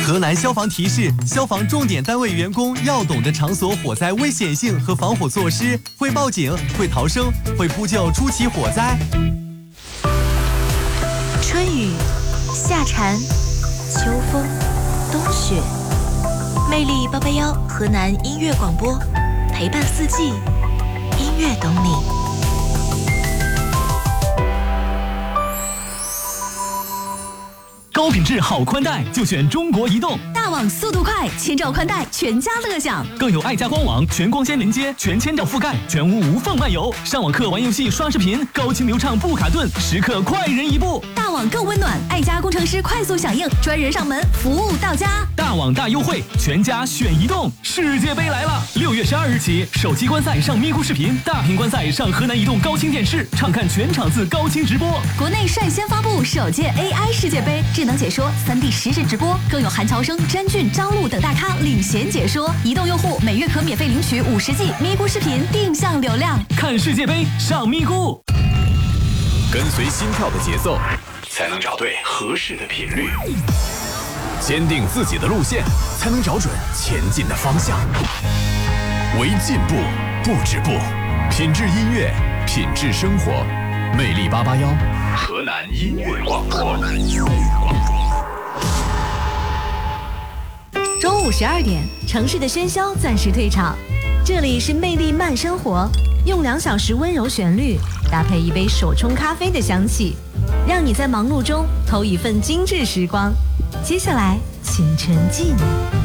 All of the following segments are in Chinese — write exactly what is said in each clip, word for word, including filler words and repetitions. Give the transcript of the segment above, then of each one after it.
河南消防提示：消防重点单位员工要懂得场所火灾危险性和防火措施，会报警，会逃生，会扑救初期火灾。 春雨、夏蝉、秋风、冬雪，魅力八八幺河南音乐广播，陪伴四季，音乐懂你。 高品质好宽带就选中国移动， 大网速度快，千兆宽带全家乐享， 更有爱家官网全光纤连接、全千兆覆盖，全屋无缝漫游，上网课、玩游戏、刷视频，高清流畅不卡顿，时刻快人一步。 大网更温暖，爱家工程师快速响应，专人上门，服务到家。 大网大优惠，全家选移动。世界杯来了，六月十二日起，手机观赛上咪咕视频，大屏观赛上河南移动高清电视，畅看全场次高清直播。 国内率先发布首届 A I 世界杯，智能解说、三 D 实时直播，更有韩乔生、詹俊、张璐等大咖领衔解说。移动用户每月可免费领取五十 G 咪咕视频定向流量。 看世界杯上咪咕， 跟随心跳的节奏，才能找对合适的频率。坚定自己的路线，才能找准前进的方向。为进步不止步，品质音乐，品质生活。魅力八八幺，河南音乐广播。 中午十二点，城市的喧嚣暂时退场，这里是魅力慢生活，用两小时温柔旋律搭配一杯手冲咖啡的香气，让你在忙碌中偷一份精致时光。接下来，请沉浸。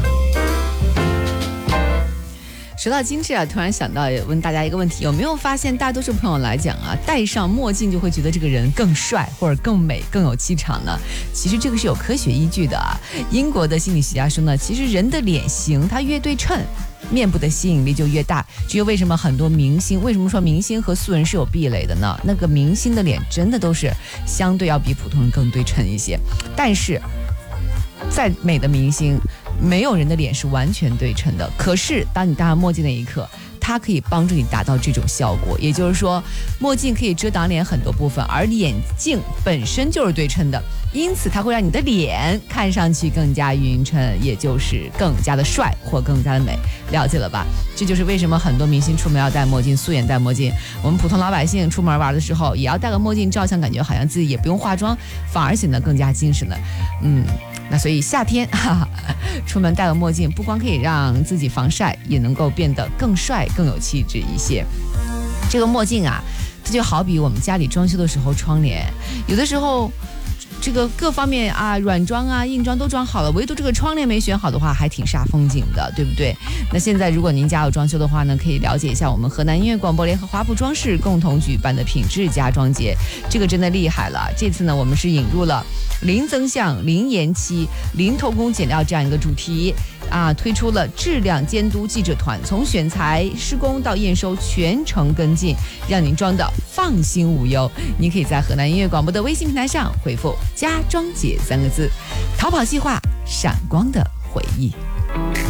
说到精致啊，突然想到问大家一个问题：有没有发现大多数朋友来讲啊，戴上墨镜就会觉得这个人更帅或者更美更有气场呢？其实这个是有科学依据的啊。英国的心理学家说呢，其实人的脸型它越对称，面部的吸引力就越大。至于为什么很多明星，为什么说明星和素人是有壁垒的呢？那个明星的脸真的都是相对要比普通人更对称一些，但是再美的明星，没有人的脸是完全对称的。可是当你戴上墨镜那一刻，它可以帮助你达到这种效果。也就是说，墨镜可以遮挡脸很多部分，而眼镜本身就是对称的，因此它会让你的脸看上去更加匀称，也就是更加的帅或更加的美。了解了吧？这就是为什么很多明星出门要戴墨镜，素颜戴墨镜。我们普通老百姓出门玩的时候也要戴个墨镜，照相感觉好像自己也不用化妆，反而显得更加精神了。嗯，那所以夏天哈哈，出门戴个墨镜，不光可以让自己防晒，也能够变得更帅更有气质一些。这个墨镜啊，它就好比我们家里装修的时候窗帘，有的时候这个各方面啊，软装啊、硬装都装好了，唯独这个窗帘没选好的话，还挺煞风景的，对不对？那现在如果您家有装修的话呢，可以了解一下我们河南音乐广播联合华普装饰共同举办的品质家装节，这个真的厉害了。这次呢，我们是引入了零增项、零延期、零偷工减料这样一个主题啊，推出了质量监督记者团，从选材、施工到验收全程跟进，让您装的放心无忧。您可以在河南音乐广播的微信平台上回复家装节三个字，淘宝计划闪光的回忆。